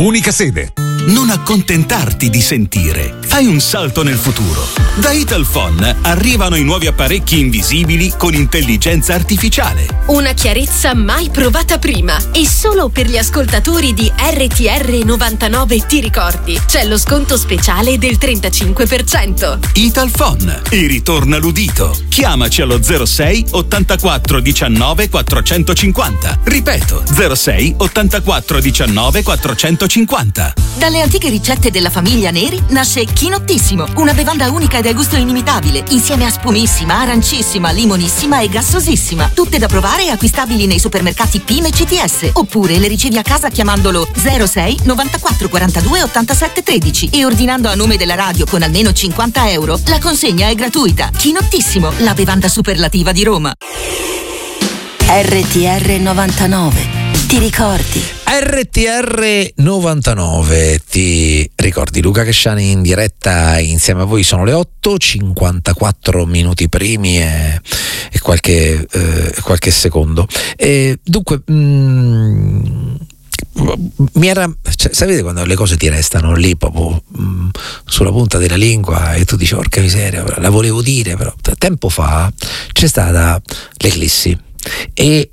unica sede. Non accontentarti di sentire. Fai un salto nel futuro. Da Italphone arrivano i nuovi apparecchi invisibili con intelligenza artificiale. Una chiarezza mai provata prima. E solo per gli ascoltatori di RTR 99 ti ricordi. C'è lo sconto speciale del 35%. Italphone. E ritorna l'udito. Chiamaci allo 06 84 19 450. Ripeto, 06 84 19 450. Dalle antiche ricette della famiglia Neri nasce Chinottissimo, una bevanda unica e dal gusto inimitabile, insieme a spumissima, arancissima, limonissima e gassosissima. Tutte da provare e acquistabili nei supermercati PIM e CTS. Oppure le ricevi a casa chiamandolo 06 94 42 87 13 e ordinando a nome della radio con almeno 50 euro. La consegna è gratuita. Chinottissimo, la bevanda superlativa di Roma. RTR 99. Ti ricordi? RTR 99, ti ricordi? Luca Cresciani in diretta insieme a voi. Sono le 8:54 minuti primi e qualche secondo. Dunque, mi era, sapete quando le cose ti restano lì proprio sulla punta della lingua e tu dici porca miseria, la volevo dire, però tempo fa c'è stata l'eclissi e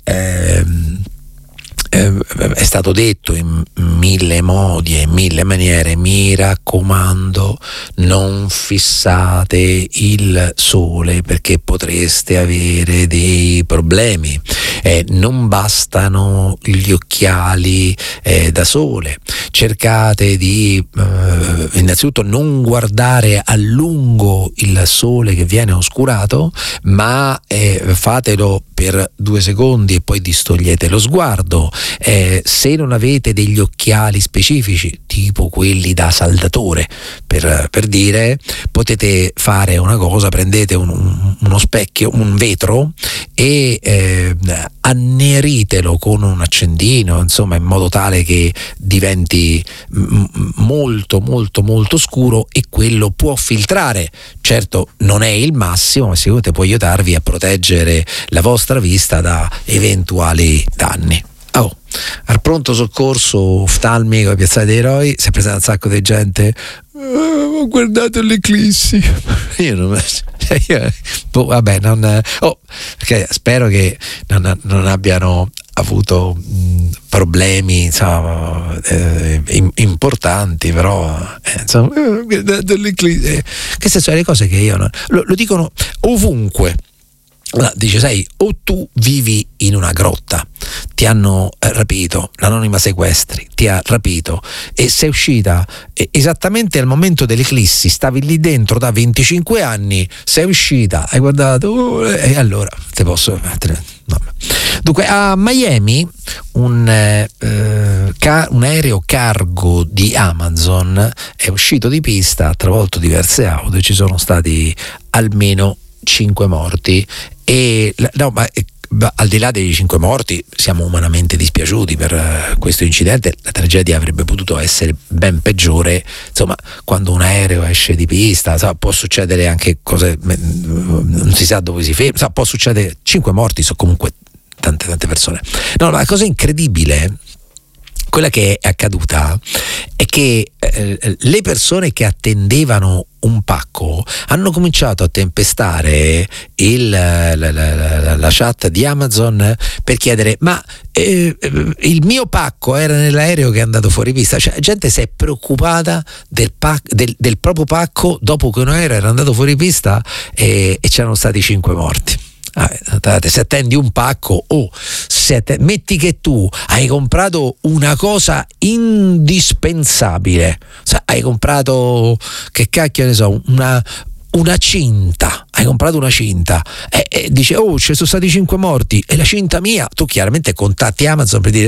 è stato detto in mille modi e in mille maniere: mi raccomando, non fissate il sole perché potreste avere dei problemi, non bastano gli occhiali da sole, cercate di innanzitutto non guardare a lungo il sole che viene oscurato, ma fatelo per 2 secondi e poi distogliete lo sguardo. Se non avete degli occhiali specifici tipo quelli da saldatore, per dire, potete fare una cosa: prendete uno specchio, un vetro e anneritelo con un accendino, insomma, in modo tale che diventi molto molto molto scuro, e quello può filtrare. Certo non è il massimo, ma sicuramente può aiutarvi a proteggere la vostra vista da eventuali danni. Al pronto soccorso uftalmico a Piazzale dei Eroi si è presenta un sacco di gente. Ho guardato l'eclissi. Io non vabbè, perché spero che non abbiano avuto problemi, insomma, importanti, però insomma, ho guardato l'eclissi. Che senso, le cose che io lo dicono ovunque. Dice, sai, o tu vivi in una grotta, ti hanno rapito, l'anonima sequestri ti ha rapito e sei uscita esattamente al momento dell'eclissi, stavi lì dentro da 25 anni, sei uscita, hai guardato e allora te posso mettere. No. Dunque, a Miami un aereo cargo di Amazon è uscito di pista, ha travolto diverse auto e ci sono stati almeno 5 morti. Al di là dei 5 morti, siamo umanamente dispiaciuti per questo incidente. La tragedia avrebbe potuto essere ben peggiore. Insomma, quando un aereo esce di pista, può succedere anche cose, non si sa dove si ferma, può succedere. 5 morti sono comunque tante persone. No, la cosa incredibile, quella che è accaduta, è che le persone che attendevano un pacco hanno cominciato a tempestare la chat di Amazon per chiedere: ma il mio pacco era nell'aereo che è andato fuori pista? Cioè, la gente si è preoccupata del proprio pacco dopo che un aereo era andato fuori pista e c'erano stati 5 morti. Se attendi un pacco metti che tu hai comprato una cosa indispensabile, hai comprato, che cacchio ne so, una cinta, hai comprato una cinta e dice ci sono stati 5 morti, e la cinta mia, tu chiaramente contatti Amazon per dire